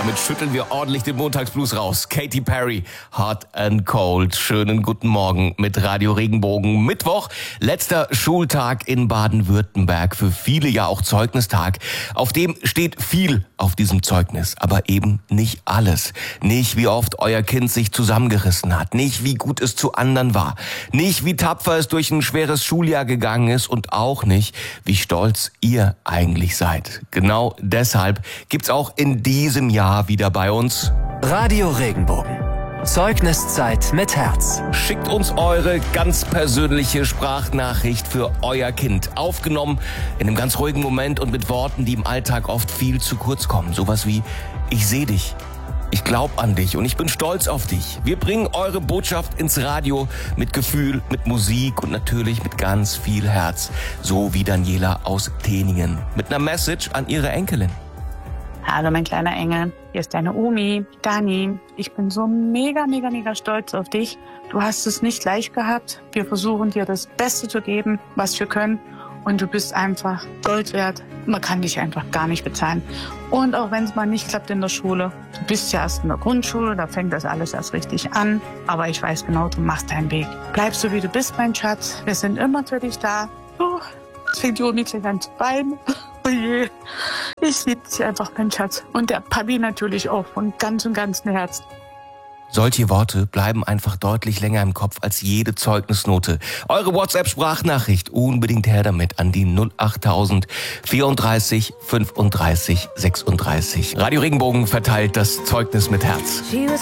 Damit schütteln wir ordentlich den Montagsblues raus. Katy Perry, Hot and Cold. Schönen guten Morgen mit Radio Regenbogen. Mittwoch, letzter Schultag in Baden-Württemberg. Für viele ja auch Zeugnistag. Auf dem steht viel auf diesem Zeugnis, aber eben nicht alles. Nicht, wie oft euer Kind sich zusammengerissen hat. Nicht, wie gut es zu anderen war. Nicht, wie tapfer es durch ein schweres Schuljahr gegangen ist. Und auch nicht, wie stolz ihr eigentlich seid. Genau deshalb gibt's auch in diesem Jahr wieder bei uns Radio Regenbogen. Zeugniszeit mit Herz. Schickt uns eure ganz persönliche Sprachnachricht für euer Kind. Aufgenommen in einem ganz ruhigen Moment und mit Worten, die im Alltag oft viel zu kurz kommen. Sowas wie: Ich sehe dich, ich glaube an dich und ich bin stolz auf dich. Wir bringen eure Botschaft ins Radio mit Gefühl, mit Musik und natürlich mit ganz viel Herz. So wie Daniela aus Teningen mit einer Message an ihre Enkelin. Hallo mein kleiner Engel, hier ist deine Omi, Dani. Ich bin so mega stolz auf dich. Du hast es nicht leicht gehabt. Wir versuchen dir das Beste zu geben, was wir können. Und du bist einfach Gold wert. Man kann dich einfach gar nicht bezahlen. Und auch wenn es mal nicht klappt in der Schule, du bist ja erst in der Grundschule, da fängt das alles erst richtig an. Aber ich weiß genau, du machst deinen Weg. Bleib so, wie du bist, mein Schatz. Wir sind immer für dich da. Jetzt fängt die Omi gleich an zu weinen. Oh je. Ich liebe dich einfach, mein Schatz. Und der Papi natürlich auch von ganzem Herzen. Solche Worte bleiben einfach deutlich länger im Kopf als jede Zeugnisnote. Eure WhatsApp-Sprachnachricht, unbedingt her damit an die 08000 34 35 36. Radio Regenbogen verteilt das Zeugnis mit Herz.